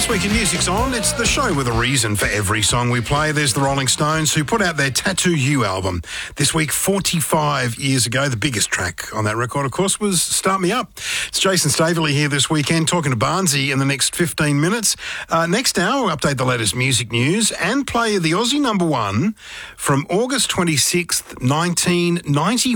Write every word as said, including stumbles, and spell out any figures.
This Week in Music's on. It's the show with a reason for every song we play. There's the Rolling Stones, who put out their Tattoo You album this week, forty-five years ago. The biggest track on that record, of course, was Start Me Up. It's Jason Staveley here this weekend, talking to Barnsey in the next fifteen minutes. Uh, next hour, we'll update the latest music news and play the Aussie number one from August twenty-sixth, nineteen ninety.